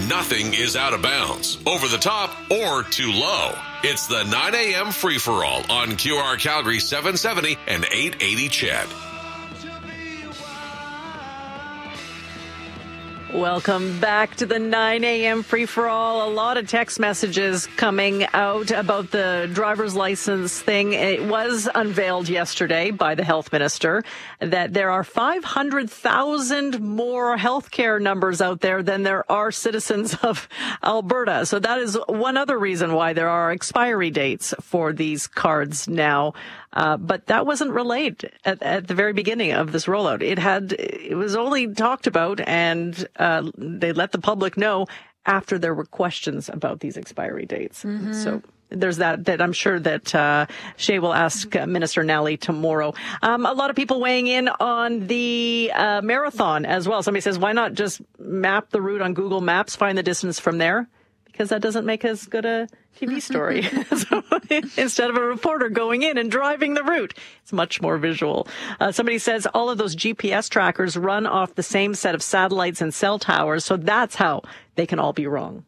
nothing is out of bounds, over the top, or too low. It's the 9 a.m. free-for-all on QR Calgary 770 and 880 CHED. Welcome back to the 9 a.m. free-for-all. A lot of text messages coming out about the driver's license thing. It was unveiled yesterday by the health minister that there are 500,000 more healthcare numbers out there than there are citizens of Alberta. So that is one other reason why there are expiry dates for these cards now. But that wasn't relayed at the very beginning of this rollout. It was only talked about, and they let the public know after there were questions about these expiry dates. Mm-hmm. So there's that I'm sure that Shay will ask Minister Nally tomorrow. A lot of people weighing in on the marathon as well. Somebody says, why not just map the route on Google Maps, find the distance from there? Because that doesn't make as good a TV story. So instead of a reporter going in and driving the route, it's much more visual. Somebody says all of those GPS trackers run off the same set of satellites and cell towers, so that's how they can all be wrong.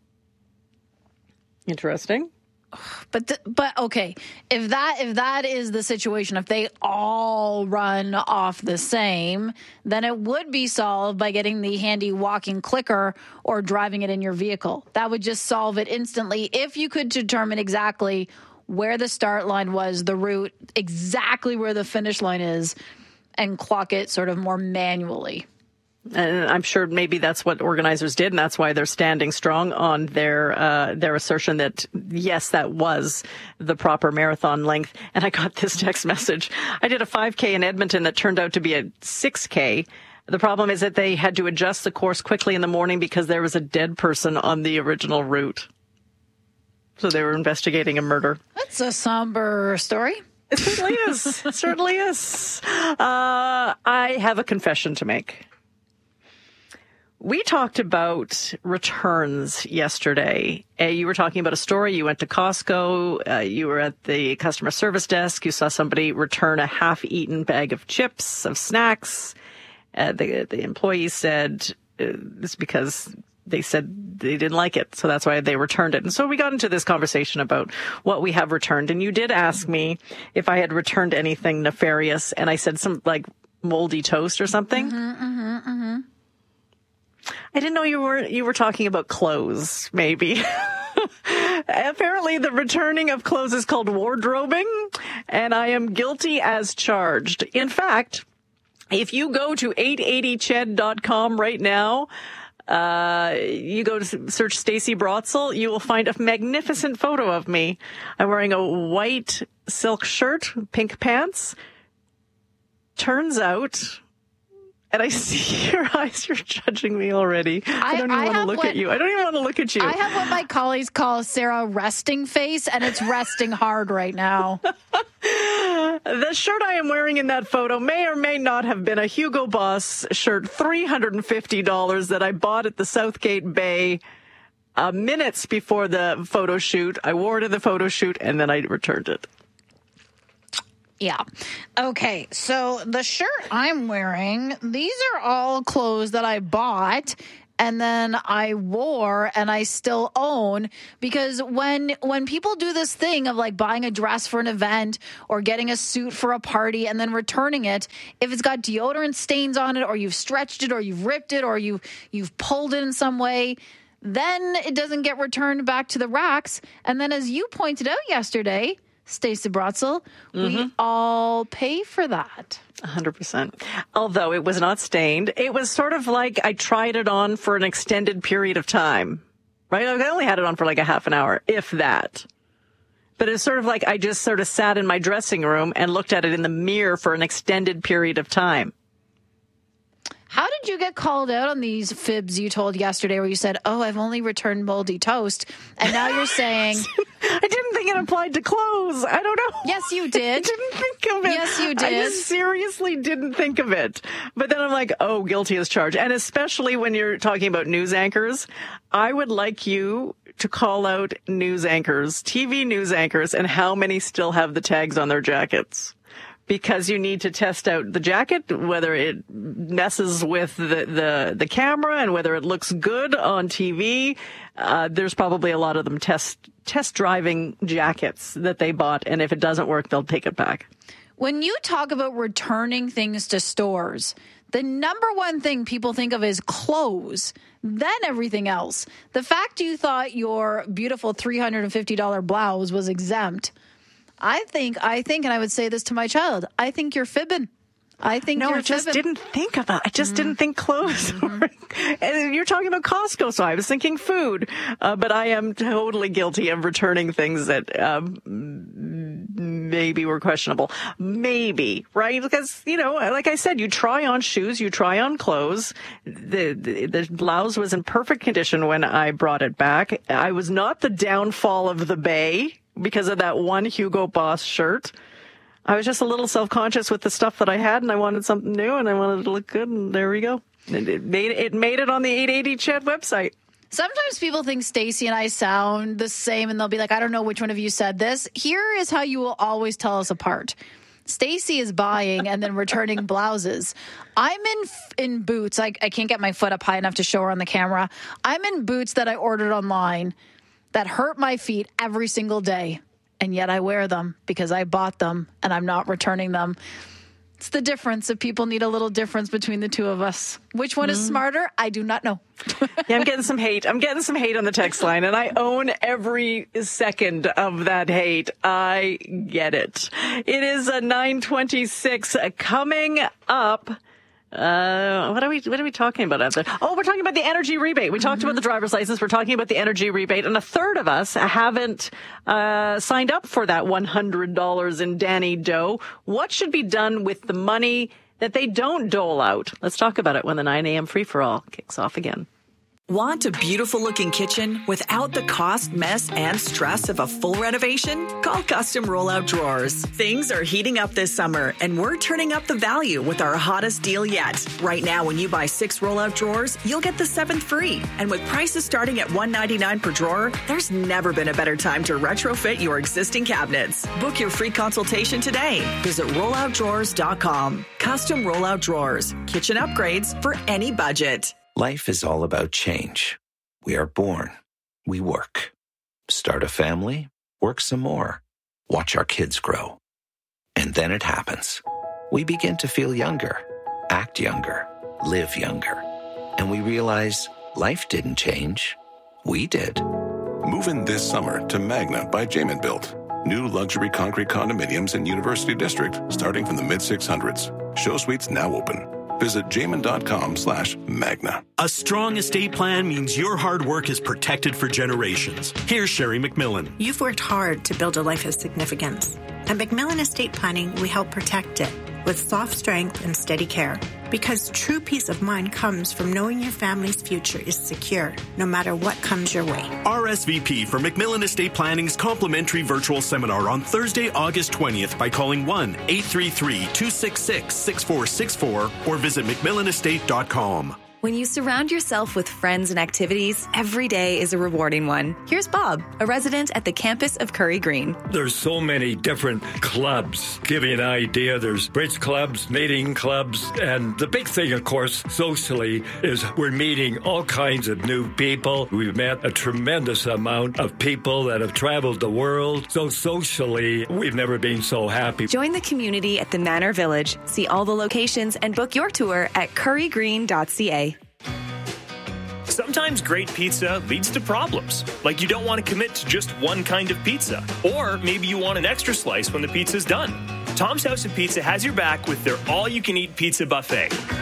Interesting. But okay, if that is the situation, if they all run off the same, then it would be solved by getting the handy walking clicker or driving it in your vehicle. That would just solve it instantly if you could determine exactly where the start line was, the route, exactly where the finish line is, and clock it sort of more manually. And I'm sure maybe that's what organizers did, and that's why they're standing strong on their assertion that, yes, that was the proper marathon length. And I got this text message. I did a 5K in Edmonton that turned out to be a 6K. The problem is that they had to adjust the course quickly in the morning because there was a dead person on the original route. So they were investigating a murder. That's a somber story. It certainly is. It certainly is. I have a confession to make. We talked about returns yesterday. You were talking about a story. You went to Costco. You were at the customer service desk. You saw somebody return a half-eaten bag of chips, of snacks. The employee said it's because they said they didn't like it, so that's why they returned it. And so we got into this conversation about what we have returned. And you did ask me if I had returned anything nefarious, and I said some like moldy toast or something. I didn't know you were talking about clothes, maybe. Apparently the returning of clothes is called wardrobing, and I am guilty as charged. In fact, if you go to 880ched.com right now, you go to search Stacey Brotzel, you will find a magnificent photo of me. I'm wearing a white silk shirt, pink pants. Turns out... And I see your eyes, you're judging me already. I don't even want to look at you. I don't even want to look at you. I have what my colleagues call Sarah resting face, and it's resting hard right now. The shirt I am wearing in that photo may or may not have been a Hugo Boss shirt, $350 that I bought at the Southgate Bay minutes before the photo shoot. I wore it in the photo shoot, and then I returned it. Yeah. Okay. So the shirt I'm wearing, these are all clothes that I bought and then I wore and I still own, because when people do this thing of like buying a dress for an event or getting a suit for a party and then returning it, if it's got deodorant stains on it, or you've stretched it, or you've ripped it, or you've pulled it in some way, then it doesn't get returned back to the racks. And then, as you pointed out yesterday, Stacey Brotzel, we all pay for that. 100%. Although it was not stained. It was sort of like I tried it on for an extended period of time, right? I only had it on for like a half an hour, if that. But it's sort of like I just sort of sat in my dressing room and looked at it in the mirror for an extended period of time. How did you get called out on these fibs you told yesterday where you said, oh, I've only returned moldy toast, and now you're saying... I didn't think it applied to clothes. I don't know. Yes, you did. I didn't think of it. Yes, you did. I just seriously didn't think of it. But then I'm like, oh, guilty as charged. And especially when you're talking about news anchors, I would like you to call out news anchors, TV news anchors, and how many still have the tags on their jackets. because you need to test out the jacket, whether it messes with the camera and whether it looks good on TV. There's probably a lot of them test driving jackets that they bought, and if it doesn't work, they'll take it back. When you talk about returning things to stores, the number one thing people think of is clothes, then everything else. The fact you thought your beautiful $350 blouse was exempt, I think, and I would say this to my child, I think you're fibbing. I think no, you're I just fibbing. didn't think about. I just didn't think clothes. And you're talking about Costco, so I was thinking food. But I am totally guilty of returning things that maybe were questionable. Maybe, right? Because like I said, you try on shoes, you try on clothes. The blouse was in perfect condition when I brought it back. I was not the downfall of the Bay because of that one Hugo Boss shirt. I was just a little self-conscious with the stuff that I had, and I wanted something new, and I wanted it to look good, and there we go. It made it on the 880 Ched website. Sometimes people think Stacey and I sound the same, and they'll be like, I don't know which one of you said this. Here is how you will always tell us apart. Stacey is buying and then returning blouses. I'm in boots. I can't get my foot up high enough to show her on the camera. I'm in boots that I ordered online that hurt my feet every single day. And yet I wear them because I bought them and I'm not returning them. It's the difference. If people need a little difference between the two of us. Which one is smarter? I do not know. Yeah, I'm getting some hate. I'm getting some hate on the text line, and I own every second of that hate. I get it. It is a 9:26 coming up. What are we talking about? Oh, we're talking about the energy rebate. We talked about the driver's license. We're talking about the energy rebate, and a third of us haven't signed up for that $100 in Danny Doe. What should be done with the money that they don't dole out? Let's talk about it when the 9 a.m. free-for-all kicks off again. Want a beautiful-looking kitchen without the cost, mess, and stress of a full renovation? Call Custom Rollout Drawers. Things are heating up this summer, and we're turning up the value with our hottest deal yet. Right now, when you buy 6 rollout drawers, you'll get the 7th free. And with prices starting at $199 per drawer, there's never been a better time to retrofit your existing cabinets. Book your free consultation today. Visit rolloutdrawers.com. Custom Rollout Drawers. Kitchen upgrades for any budget. Life is all about change. We are born. We work. Start a family. Work some more. Watch our kids grow. And then it happens. We begin to feel younger, act younger, live younger. And we realize life didn't change. We did. Move in this summer to Magna by Jamin Built. New luxury concrete condominiums in University District starting from the mid-600s. Show suites now open. Visit jamin.com/Magna. A strong estate plan means your hard work is protected for generations. Here's Sherry McMillan. You've worked hard to build a life of significance. At McMillan Estate Planning, we help protect it with soft strength and steady care. Because true peace of mind comes from knowing your family's future is secure, no matter what comes your way. RSVP for McMillan Estate Planning's complimentary virtual seminar on Thursday, August 20th by calling 1-833-266-6464 or visit McMillanestate.com. When you surround yourself with friends and activities, every day is a rewarding one. Here's Bob, a resident at the campus of Curry Green. There's so many different clubs. Give you an idea, there's bridge clubs, knitting clubs, and the big thing, of course, socially, is we're meeting all kinds of new people. We've met a tremendous amount of people that have traveled the world. So socially, we've never been so happy. Join the community at the Manor Village. See all the locations and book your tour at currygreen.ca. Sometimes great pizza leads to problems, like you don't want to commit to just one kind of pizza, or maybe you want an extra slice when the pizza's done. Tom's House of Pizza has your back with their all-you-can-eat pizza buffet.